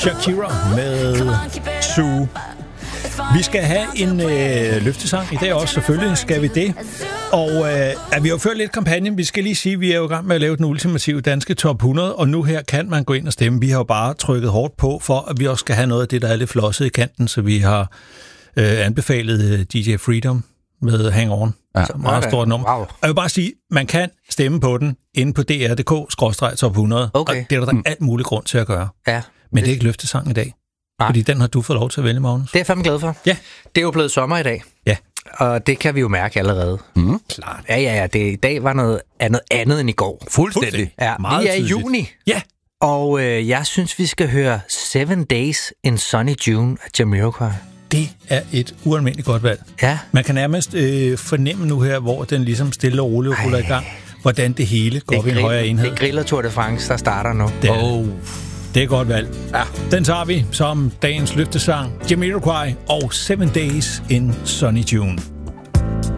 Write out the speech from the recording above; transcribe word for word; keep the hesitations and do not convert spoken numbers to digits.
Shakira med Sue. Vi skal have en øh, løftesang i dag også, selvfølgelig skal vi det. Og øh, at vi har jo ført lidt kampagne. Vi skal lige sige, at vi er jo i gang med at lave den ultimative danske top hundrede, og nu her kan man gå ind og stemme. Vi har jo bare trykket hårdt på, for at vi også skal have noget af det, der er lidt flosset i kanten, så vi har øh, anbefalet D J Freedom med Hang On. Ja. Så meget stort nummer. Wow. Og jeg vil bare sige, man kan stemme på den inde på d r punktum d k skråstreg top hundrede, okay. Og det er der, der alt mulig grund til at gøre. Ja. Men det er ikke løftesang i dag. Nej. Fordi den har du fået lov til at vælge, Magnus. Det er jeg fandme glad for. Ja. Det er jo blevet sommer i dag. Ja. Og det kan vi jo mærke allerede. Mm. Klart. Ja, ja, ja. Det, i dag var noget andet, andet end i går. Fuldstændig. Ja, meget vi er tydeligt. i juni. Ja. Og øh, jeg synes, vi skal høre Seven Days in Sunny June af Jamiroquai. Det er et ualmindeligt godt valg. Ja. Man kan nærmest øh, fornemme nu her, hvor den ligesom stille og roligt ruller i gang, hvordan det hele går ved en højere enhed. Det er Griller Tour de France, der starter nu. Det er, oh. det er godt valg. Ja. Den tager vi som dagens løftesang. Jamiroquai og Seven Days in Sunny June.